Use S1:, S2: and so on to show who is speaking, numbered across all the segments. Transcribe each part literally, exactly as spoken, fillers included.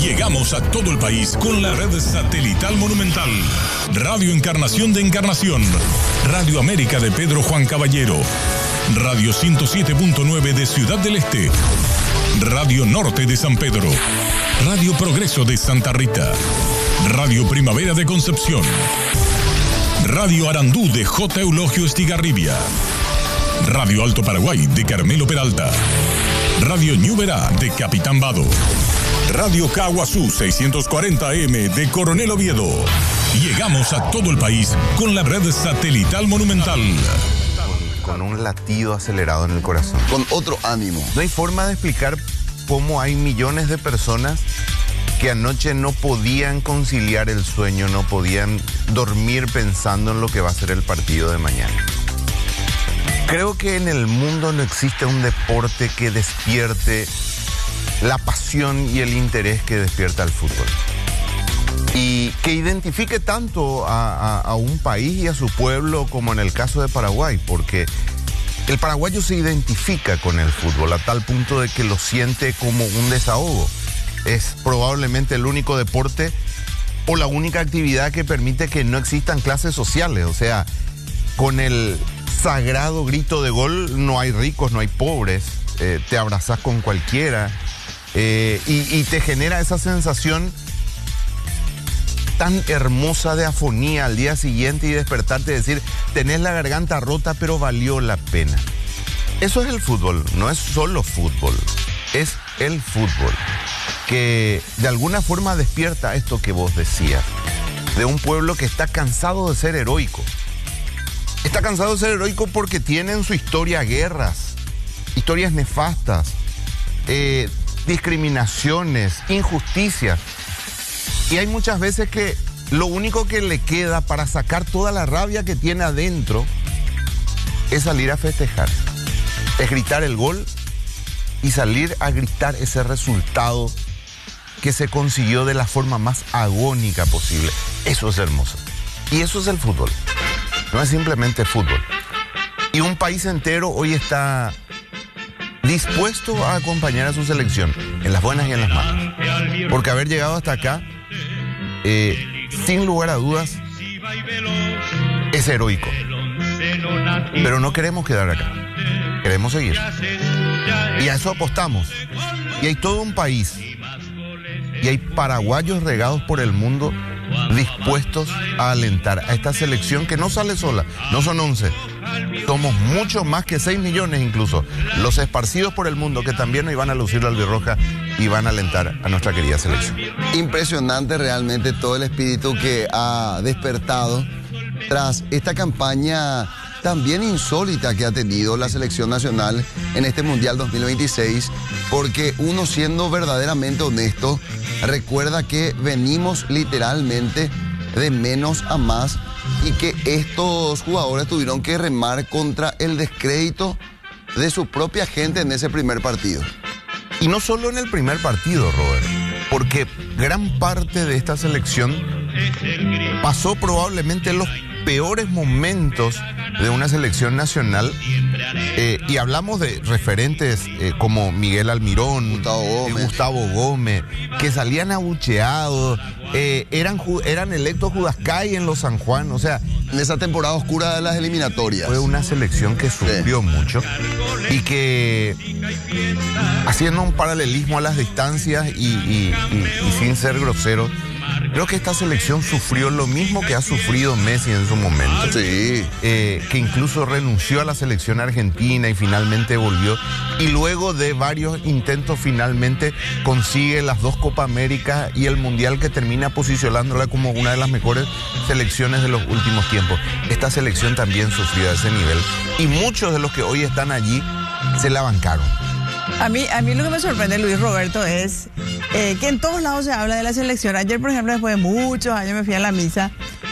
S1: Llegamos a todo el país con la red satelital Monumental. Radio Encarnación de Encarnación. Radio América de Pedro Juan Caballero. Radio ciento siete punto nueve de Ciudad del Este. Radio Norte de San Pedro. Radio Progreso de Santa Rita. Radio Primavera de Concepción. Radio Arandú de J. Eulogio Estigarribia. Radio Alto Paraguay de Carmelo Peralta. Radio Ñuberá de Capitán Vado. Radio Caguazú seiscientos cuarenta A M de Coronel Oviedo. Llegamos a todo el país con la red satelital Monumental.
S2: Con un latido acelerado en el corazón.
S3: Con otro ánimo.
S2: No hay forma de explicar cómo hay millones de personas que anoche no podían conciliar el sueño, no podían dormir pensando en lo que va a ser el partido de mañana. Creo que en el mundo no existe un deporte que despierte la pasión y el interés que despierta el fútbol. Y que identifique tanto a, a, a un país y a su pueblo como en el caso de Paraguay, porque el paraguayo se identifica con el fútbol a tal punto de que lo siente como un desahogo. Es probablemente el único deporte o la única actividad que permite que no existan clases sociales. O sea, con el sagrado grito de gol no hay ricos, no hay pobres, eh, te abrazas con cualquiera eh, y, y te genera esa sensación tan hermosa de afonía al día siguiente y despertarte y decir, tenés la garganta rota pero valió la pena. Eso es el fútbol, no es solo fútbol, es el fútbol que de alguna forma despierta esto que vos decías, de un pueblo que está cansado de ser heroico. Está cansado de ser heroico porque tiene en su historia guerras, historias nefastas, eh, discriminaciones, injusticias. Y hay muchas veces que lo único que le queda para sacar toda la rabia que tiene adentro es salir a festejar, es gritar el gol y salir a gritar ese resultado que se consiguió de la forma más agónica posible. Eso es hermoso. Y eso es el fútbol. No es simplemente fútbol. Y un país entero hoy está dispuesto a acompañar a su selección, en las buenas y en las malas. Porque haber llegado hasta acá, eh, sin lugar a dudas, es heroico. Pero no queremos quedar acá. Queremos seguir. Y a eso apostamos. Y hay todo un país, y hay paraguayos regados por el mundo dispuestos a alentar a esta selección que no sale sola, no son once, somos mucho más que seis millones incluso, los esparcidos por el mundo que también hoy van a lucir la albirroja y van a alentar a nuestra querida selección.
S3: Impresionante realmente todo el espíritu que ha despertado tras esta campaña también insólita que ha tenido la selección nacional en este Mundial dos mil veintiséis, porque uno, siendo verdaderamente honesto, recuerda que venimos literalmente de menos a más y que estos jugadores tuvieron que remar contra el descrédito de su propia gente en ese primer partido.
S2: Y no solo en el primer partido, Robert, porque gran parte de esta selección pasó probablemente los peores momentos de una selección nacional, eh, y hablamos de referentes eh, como Miguel Almirón,
S3: Gustavo Gómez,
S2: eh, Gustavo Gómez que salían abucheados, eh, eran, eran electos Judascay en los San Juan, o sea,
S3: en esa temporada oscura de las eliminatorias.
S2: Fue una selección que sufrió sí. mucho y que, haciendo un paralelismo a las distancias y, y, y, y sin ser grosero, creo que esta selección sufrió lo mismo que ha sufrido Messi en su momento.
S3: Sí.
S2: Eh, que incluso renunció a la selección argentina y finalmente volvió. Y luego de varios intentos finalmente consigue las dos Copa América y el Mundial que termina posicionándola como una de las mejores selecciones de los últimos tiempos. Esta selección también sufrió a ese nivel. Y muchos de los que hoy están allí se la bancaron.
S4: A mí, a mí lo que me sorprende, Luis Roberto, es eh, que en todos lados se habla de la selección. Ayer, por ejemplo, después de muchos años me fui a la misa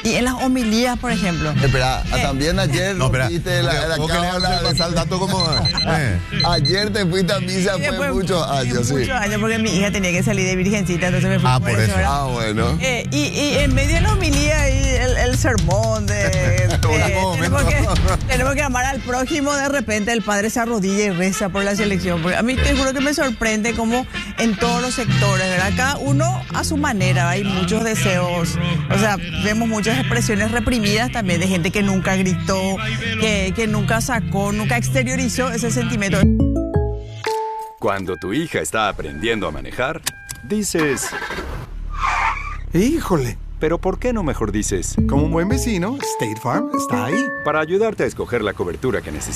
S4: Y en las homilías, por ejemplo.
S3: Espera,
S4: Eh,
S3: también ayer
S2: No, espera.
S3: viste la, la
S2: Vos querés
S3: cábala
S2: hacer
S3: de-
S2: pasar el dato como... eh.
S3: Ayer te fuiste a misa,
S4: y
S3: fue
S4: después-
S3: muchos
S4: sí,
S3: años, sí.
S4: Muchos años, porque mi hija tenía que salir de virgencita, entonces me fui
S2: Ah, por eso.
S4: ¿verdad?
S3: Ah, bueno.
S4: Eh, y, y en medio de la homilía y el, el sermón de, de-
S2: Último
S4: tenemos, que,
S2: momento.
S4: tenemos que amar al prójimo, de repente el padre se arrodilla y reza por la selección. Porque a mí te juro que me sorprende cómo en todos los sectores, ¿verdad? Cada uno a su manera, hay muchos deseos, o sea, vemos muchas expresiones reprimidas también de gente que nunca gritó, que, que nunca sacó, nunca exteriorizó ese sentimiento.
S5: Cuando tu hija está aprendiendo a manejar, dices,
S6: Híjole,
S5: pero ¿por qué no mejor dices?
S6: como un buen vecino, State Farm está ahí.
S5: Para ayudarte a escoger la cobertura que necesitas.